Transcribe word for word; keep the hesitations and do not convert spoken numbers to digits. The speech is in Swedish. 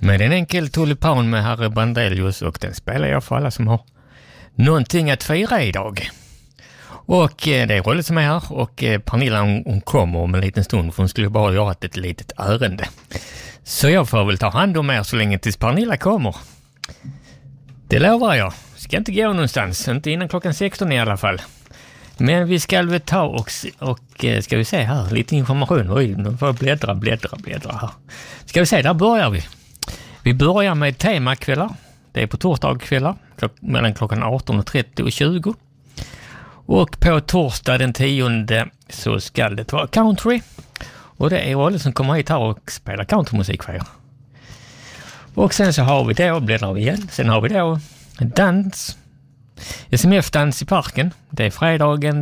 Med en enkel tulipan med Harry Brandelius, och den spelar jag för alla som har någonting att fira idag. Och eh, det är roligt som är här, och eh, Pernilla hon, hon kommer om en liten stund, för hon skulle bara göra ett, ett litet ärende. Så jag får väl ta hand om er så länge tills Pernilla kommer. Det lovar jag. Ska inte gå någonstans, inte innan klockan sexton i alla fall. Men vi ska väl ta och, och ska vi se här, lite information. Oj, nu får jag bläddra, bläddra, bläddra här. Ska vi se, där börjar vi. Vi börjar med temakvällar. Det är på torsdagskvällar klock, mellan klockan arton och trettio och tjugo. Och på torsdag den tionde så ska det vara country. Och det är alla som kommer hit här och spelar countrymusik för er. Och sen så har vi då, bläddrar vi igen, sen har vi då dans. S M F-dans i parken. Det är fredagen